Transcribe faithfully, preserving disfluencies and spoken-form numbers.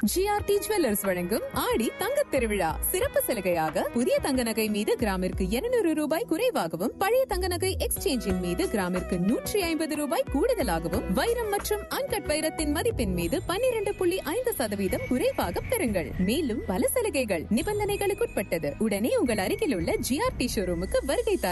GRT jewellers வழங்கும் ஆடி தங்கத் திருவிழா சிறப்பு சலுகையாக புதிய தங்க நகை மீது கிராமிற்கு இருநூறு ரூபாய் குறைவாகவும் பழைய தங்க நகை எக்ஸ்சேஞ்சின் மீது கிராமிற்கு நூற்றி ஐம்பது ரூபாய் கூடுதலாகவும் வைரம் மற்றும் அன்கட் வைரத்தின் மதிப்பின் மீது பன்னிரண்டு புள்ளி ஐந்து சதவீதம் குறைவாக பெறுங்கள். மேலும் பல சலுகைகள் நிபந்தனைகளுக்குட்பட்டது. உடனே உங்கள் அருகில் உள்ள ஜிஆர்டி ஷோரூமுக்கு வருகை